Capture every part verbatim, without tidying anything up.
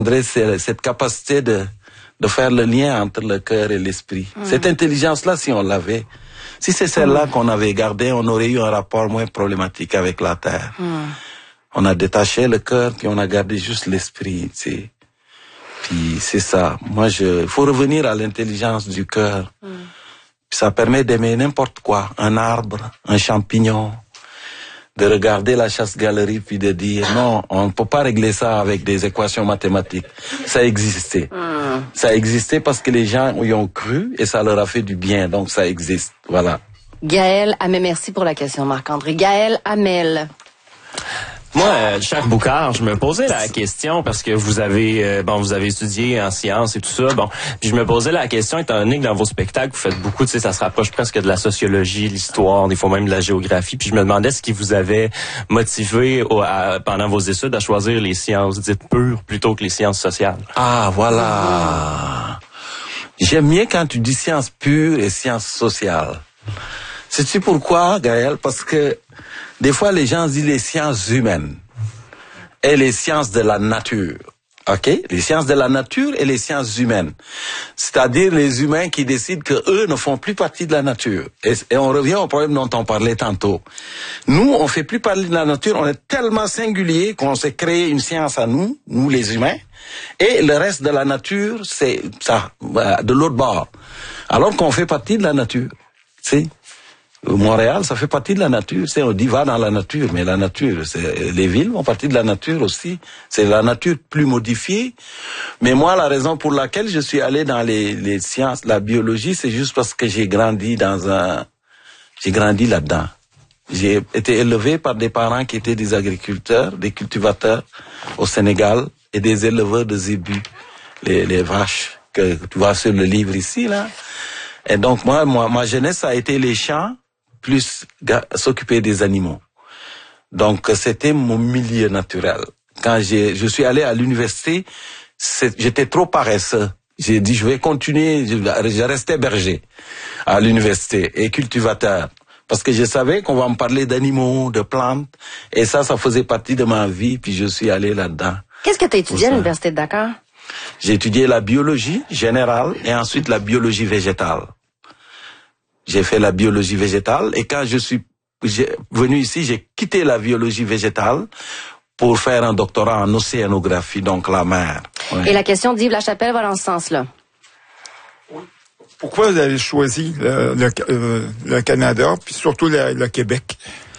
C'est cette capacité de, de faire le lien entre le cœur et l'esprit. Mmh. Cette intelligence-là, si on l'avait, si c'est celle-là mmh. qu'on avait gardée, on aurait eu un rapport moins problématique avec la terre. Mmh. On a détaché le cœur, puis on a gardé juste l'esprit, tu sais. Puis c'est ça. Moi, je, faut revenir à l'intelligence du cœur. Mmh. Puis ça permet d'aimer n'importe quoi, un arbre, un champignon, de regarder la chasse-galerie puis de dire non, on ne peut pas régler ça avec des équations mathématiques. Ça existait. Mmh. Ça existait parce que les gens y ont cru et ça leur a fait du bien, donc ça existe. Voilà. Gaël Hamel, merci pour la question, Marc-André. Gaël Hamel. Moi, euh, cher Boucard, je me posais la question parce que vous avez euh, bon, vous avez étudié en sciences et tout ça. Bon, puis je me posais la question étant donné que dans vos spectacles vous faites beaucoup, tu sais, ça se rapproche presque de la sociologie, l'histoire, des fois même de la géographie. Puis je me demandais ce qui vous avait motivé au, à, pendant vos études à choisir les sciences dites pures plutôt que les sciences sociales. Ah, voilà. J'aime bien quand tu dis sciences pures et sciences sociales. Sais-tu pourquoi, Gaël? Parce que des fois, les gens disent les sciences humaines et les sciences de la nature. OK? Les sciences de la nature et les sciences humaines. C'est-à-dire les humains qui décident que eux ne font plus partie de la nature. Et, et on revient au problème dont on parlait tantôt. Nous, on fait plus partie de la nature. On est tellement singulier qu'on s'est créé une science à nous, nous les humains. Et le reste de la nature, c'est ça, de l'autre bord. Alors qu'on fait partie de la nature. Tu sais? Montréal, ça fait partie de la nature. C'est, on dit va dans la nature, mais la nature, c'est, les villes font partie de la nature aussi. C'est la nature plus modifiée. Mais moi, la raison pour laquelle je suis allé dans les, les sciences, la biologie, c'est juste parce que j'ai grandi dans un, j'ai grandi là-dedans. J'ai été élevé par des parents qui étaient des agriculteurs, des cultivateurs au Sénégal et des éleveurs de zébus, les, les vaches que tu vois sur le livre ici, là. Et donc, moi, moi, ma jeunesse a été les champs, plus s'occuper des animaux. Donc, c'était mon milieu naturel. Quand j'ai, je suis allé à l'université, j'étais trop paresseux. J'ai dit, je vais continuer, je, je restais berger à l'université et cultivateur. Parce que je savais qu'on va me parler d'animaux, de plantes, et ça, ça faisait partie de ma vie, puis je suis allé là-dedans. Qu'est-ce que tu as étudié à l'Université de Dakar? J'ai étudié la biologie générale et ensuite la biologie végétale. J'ai fait la biologie végétale et quand je suis venu ici, j'ai quitté la biologie végétale pour faire un doctorat en océanographie, donc la mer. Ouais. Et la question d'Yves Lachapelle va dans ce sens-là. Pourquoi vous avez choisi le, le, euh, le Canada, puis surtout le, le Québec?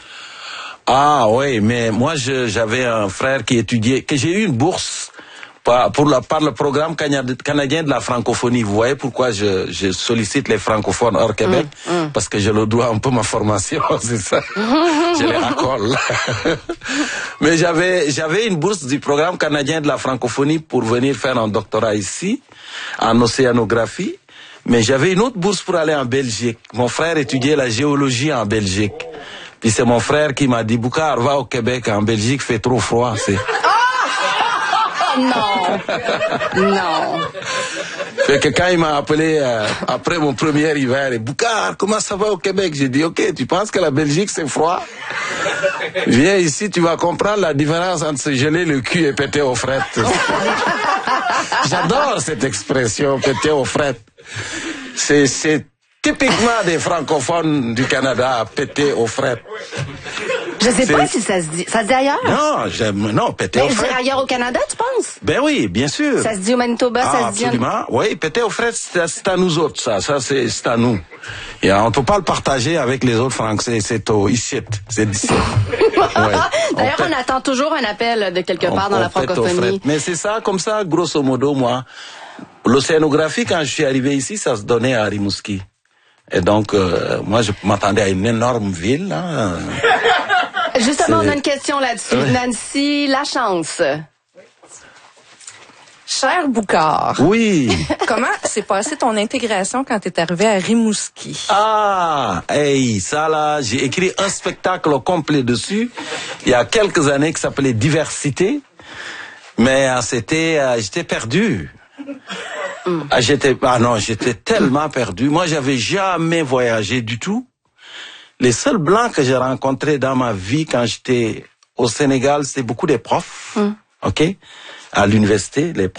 Ah oui, mais moi je, j'avais un frère qui étudiait, que j'ai eu une bourse par, pour la, par le programme canadien de la francophonie. Vous voyez pourquoi je, je sollicite les francophones hors Québec? Mmh, mmh. Parce que je leur dois un peu ma formation, c'est ça. Je les racole. Mais j'avais, j'avais une bourse du programme canadien de la francophonie pour venir faire un doctorat ici, en océanographie. Mais j'avais une autre bourse pour aller en Belgique. Mon frère étudiait la géologie en Belgique. Puis c'est mon frère qui m'a dit, Boucard, va au Québec, en Belgique, fait trop froid, c'est... Non, non. Fait que quand il m'a appelé euh, après mon premier hiver, et Boucard, comment ça va au Québec? J'ai dit, ok, tu penses que la Belgique c'est froid? Viens ici, tu vas comprendre la différence entre se geler le cul et péter aux frettes. J'adore cette expression, péter aux frettes. C'est, c'est typiquement des francophones du Canada, péter aux frettes. Je sais pas si ça se dit. Ça se dit ailleurs? Non, j'aime, non, péter ben, aux frettes. Ailleurs au Canada, tu penses? Ben oui, bien sûr. Ça se dit au Manitoba, ah, ça se dit... Absolument, oui, péter aux frettes, c'est, c'est à nous autres, ça. Ça, c'est, c'est à nous. Et on ne peut pas le partager avec les autres Français, c'est au ici, c'est d'ici. Ouais. D'ailleurs, on, on attend toujours un appel de quelque part on, dans on la francophonie. Mais c'est ça, comme ça, grosso modo, moi, l'océanographie, quand je suis arrivé ici, ça se donnait à Rimouski. Et donc, euh, moi, je m'attendais à une énorme ville, hein. Justement, on a une question là-dessus. Ouais. Nancy Lachance. Cher Boucard. Oui. Comment s'est passée ton intégration quand tu es arrivé à Rimouski? Ah, hey, ça là, j'ai écrit un spectacle complet dessus il y a quelques années qui s'appelait Diversité, mais euh, c'était, euh, j'étais perdu. Mm. Ah, j'étais, ah non, j'étais tellement perdu. Moi, j'avais jamais voyagé du tout. Les seuls blancs que j'ai rencontrés dans ma vie quand j'étais au Sénégal, c'était beaucoup des profs, mm. ok, à l'université, les profs.